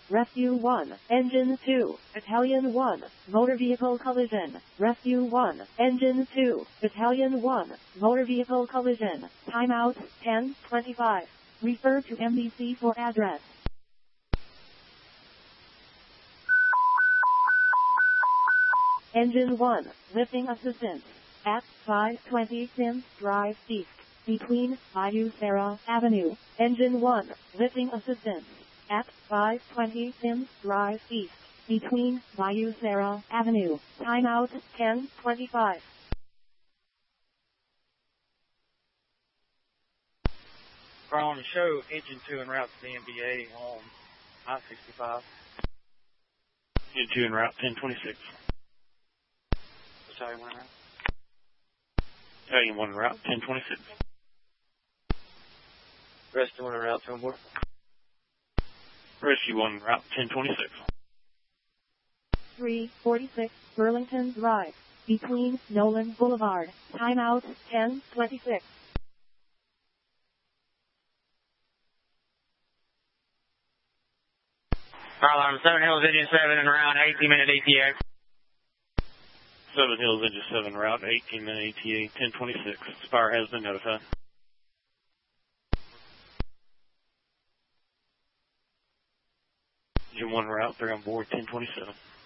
Rescue 1, Engine 2, Battalion 1, Motor Vehicle Collision. Rescue 1, Engine 2, Battalion 1, Motor Vehicle Collision. Timeout, 10:25. Refer to MDC for address. Engine 1, lifting assistance. At 520 Sims Drive East, between Bayou Sarah Avenue. Engine 1, lifting assistance. At 520 Sims Drive East, between Bayou Sarah Avenue. Timeout, 10:25. On the show, Engine 2 en route to the NBA on I-65. Engine 2 en route, 1026. Battalion 1 en route. Battalion 1 en route, 1026. Rescue 1 en route to onboard. Rescue 1 en route, 1026. 346 Burlington Drive, between Nolan Boulevard. Timeout, 10:26. Fire alarm, 7 Hills, Engine 7 en route, 18-minute ETA. 7 Hills, Engine 7 route, 18-minute ETA, 1026. Spire has been notified. Engine 1 route, 3 on board, 1027.